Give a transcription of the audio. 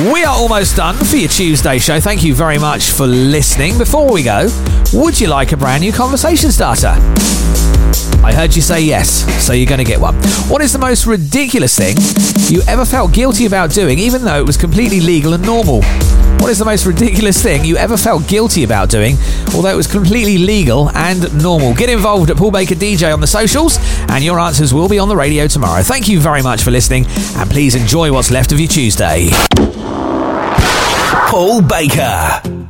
We are almost done for your Tuesday show. Thank you very much for listening. Before we go, would you like a brand new conversation starter? I heard you say yes, so you're going to get one. What is the most ridiculous thing you ever felt guilty about doing, even though it was completely legal and normal? What is the most ridiculous thing you ever felt guilty about doing, although it was completely legal and normal? Get involved at Paul Baker DJ on the socials, and your answers will be on the radio tomorrow. Thank you very much for listening, and please enjoy what's left of your Tuesday. Paul Baker.